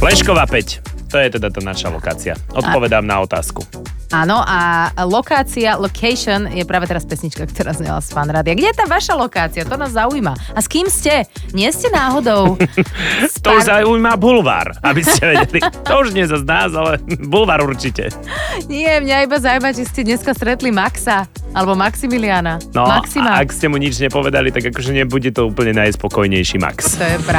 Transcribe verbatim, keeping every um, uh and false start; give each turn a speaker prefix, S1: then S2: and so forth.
S1: Lešková päť. To je teda tá naša lokácia. Odpovedám a... na otázku.
S2: Áno, a lokácia, location je práve teraz pesnička, ktorá znela z Fan Rádia. Kde je tá vaša lokácia? To nás zaujíma. A s kým ste? Nie ste náhodou?
S1: To už zaujíma Bulvár, aby ste vedeli. To už nie zase nás, ale Bulvár určite.
S2: Nie, mňa iba zaujíma, či ste dneska stretli Maxa alebo Maximiliana.
S1: No,
S2: Maxima.
S1: A ak ste mu nič nepovedali, tak akože nebude to úplne najspokojnejší Max.
S2: To je pravda.